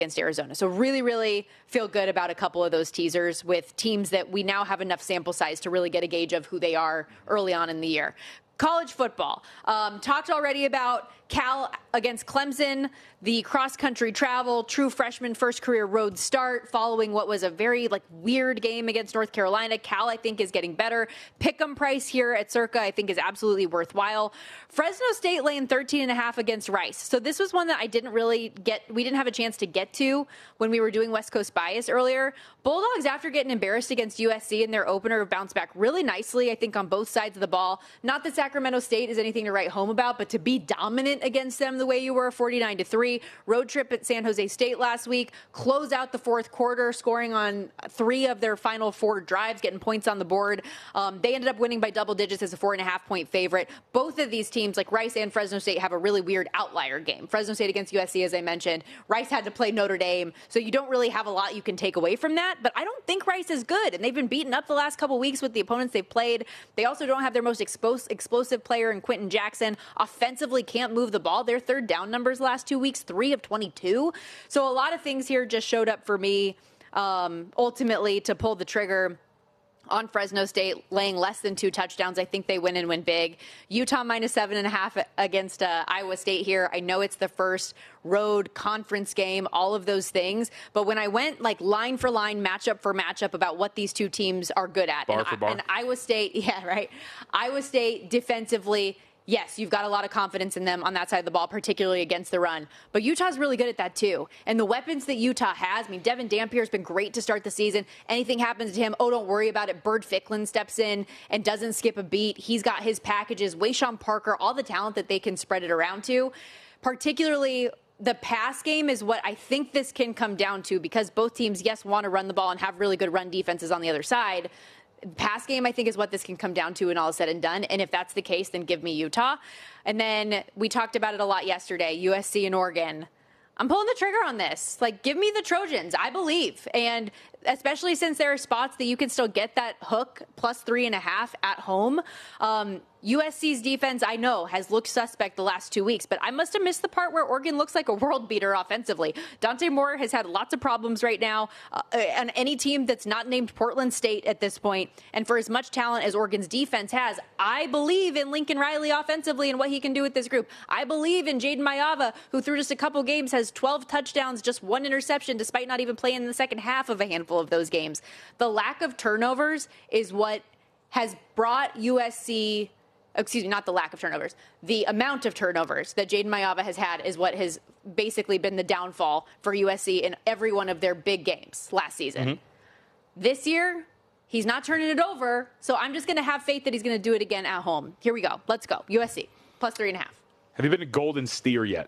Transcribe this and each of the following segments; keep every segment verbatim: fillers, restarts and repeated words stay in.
against Arizona. So really, really feel good about a couple of those teasers with teams that we now have enough sample size to really get a gauge of who they are early on in the year. College football. Um, talked already about Cal against Clemson, the cross-country travel, true freshman first career road start following what was a very like weird game against North Carolina. Cal, I think, is getting better. Pick'em price here at Circa, I think, is absolutely worthwhile. Fresno State laying thirteen and a half against Rice. So this was one that I didn't really get, we didn't have a chance to get to when we were doing West Coast Bias earlier. Bulldogs, after getting embarrassed against U S C in their opener, have bounced back really nicely, I think, on both sides of the ball. Not that Sacramento State is anything to write home about, but to be dominant against them the way you were, forty-nine to three. Road trip at San Jose State last week. Close out the fourth quarter, scoring on three of their final four drives, getting points on the board. Um, they ended up winning by double digits as a four and a half point favorite. Both of these teams, like Rice and Fresno State, have a really weird outlier game. Fresno State against U S C, as I mentioned. Rice had to play Notre Dame, so you don't really have a lot you can take away from that. But I don't think Rice is good, and they've been beaten up the last couple weeks with the opponents they've played. They also don't have their most expos- explosive player in Quentin Jackson. Offensively can't move the ball. Their third down numbers last two weeks, three of twenty-two. So a lot of things here just showed up for me um, ultimately to pull the trigger on Fresno State, laying less than two touchdowns. I think they win and win big. Utah minus seven and a half against uh, Iowa State here. I know it's the first road conference game, all of those things. But when I went like line for line, matchup for matchup about what these two teams are good at. Bar and, for bar. and Iowa State, yeah, right. Iowa State defensively, yes, you've got a lot of confidence in them on that side of the ball, particularly against the run. But Utah's really good at that, too. And the weapons that Utah has, I mean, Devin Dampier's been great to start the season. Anything happens to him, oh, don't worry about it. Bird Ficklin steps in and doesn't skip a beat. He's got his packages. Wayshawn Parker, all the talent that they can spread it around to. Particularly, the pass game is what I think this can come down to, because both teams, yes, want to run the ball and have really good run defenses on the other side. Pass game, I think, is what this can come down to when all is said and done. And if that's the case, then give me Utah. And then we talked about it a lot yesterday, U S C and Oregon. I'm pulling the trigger on this. Like, give me the Trojans. I believe. And especially since there are spots that you can still get that hook plus three and a half at home. Um, U S C's defense, I know, has looked suspect the last two weeks, but I must have missed the part where Oregon looks like a world beater offensively. Dante Moore has had lots of problems right now uh, on any team that's not named Portland State at this point. And for as much talent as Oregon's defense has, I believe in Lincoln Riley offensively and what he can do with this group. I believe in Jaden Mayava, who through just a couple games has twelve touchdowns, just one interception, despite not even playing in the second half of a handful of those games. The lack of turnovers is what has brought U S C... Excuse me, not the lack of turnovers. The amount of turnovers that Jaden Mayava has had is what has basically been the downfall for U S C in every one of their big games last season. Mm-hmm. This year, he's not turning it over, so I'm just going to have faith that he's going to do it again at home. Here we go. Let's go. U S C, plus three and a half. Have you been to Golden Steer yet?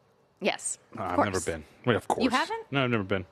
Yes. Uh, I've never been. Wait, of course. You haven't? No, I've never been. I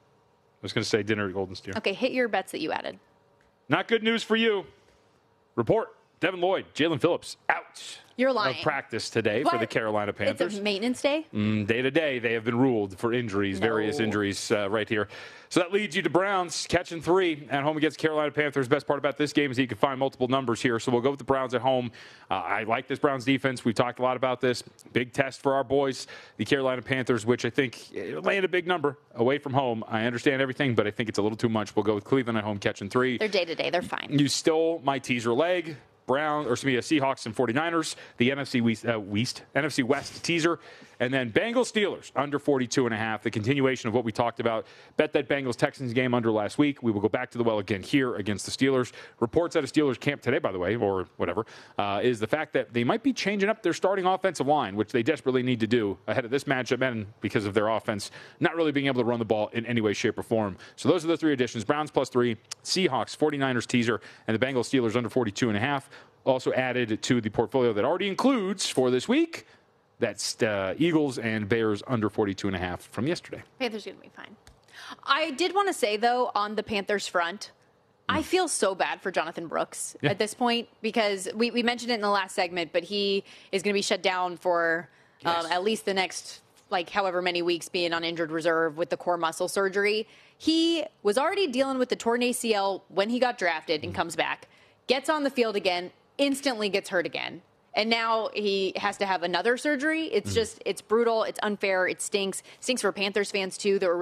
was going to say dinner at Golden Steer. Okay, hit your bets that you added. Not good news for you. Report. Devin Lloyd, Jalen Phillips, out. You're lying. Of practice today what? for the Carolina Panthers. It's a maintenance day? Mm, day to day, they have been ruled for injuries, no. various injuries uh, right here. So that leads you to Browns catching three at home against Carolina Panthers. Best part about this game is you can find multiple numbers here. So we'll go with the Browns at home. Uh, I like this Browns defense. We've talked a lot about this. Big test for our boys, the Carolina Panthers, which I think uh, laying a big number away from home. I understand everything, but I think it's a little too much. We'll go with Cleveland at home catching three. They're day to day. They're fine. You stole my teaser leg. Brown, or excuse me, Seahawks and forty-niners, the N F C West, uh, West, N F C West teaser, and then Bengals Steelers under forty-two and a half. The continuation of what we talked about. Bet that Bengals Texans game under last week. We will go back to the well again here against the Steelers. Reports out of Steelers camp today, by the way, or whatever, uh, is the fact that they might be changing up their starting offensive line, which they desperately need to do ahead of this matchup, and because of their offense not really being able to run the ball in any way, shape, or form. So those are the three additions: Browns plus three, Seahawks, forty-niners teaser, and the Bengals Steelers under forty-two and a half. Also added to the portfolio that already includes for this week, that's uh, Eagles and Bears under forty-two and a half from yesterday. Panthers going to be fine. I did want to say, though, on the Panthers front, mm. I feel so bad for Jonathan Brooks yeah. at this point, because we, we mentioned it in the last segment, but he is going to be shut down for yes. um, at least the next, like, however many weeks being on injured reserve with the core muscle surgery. He was already dealing with the torn A C L when he got drafted and mm. comes back, gets on the field again, instantly gets hurt again. And now he has to have another surgery. It's mm. just, it's brutal. It's unfair. It stinks. Stinks for Panthers fans, too, that were